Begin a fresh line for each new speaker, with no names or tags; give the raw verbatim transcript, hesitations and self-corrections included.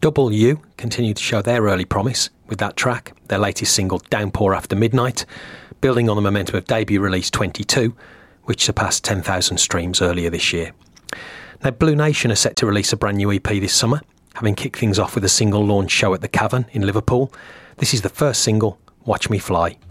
Double U continued to show their early promise with that track, their latest single Downpour After Midnight, building on the momentum of debut release twenty-two, which surpassed ten thousand streams earlier this year. Now, Blue Nation are set to release a brand new E P this summer, having kicked things off with a single launch show at the Cavern in Liverpool. This is the first single, Watch Me Fly.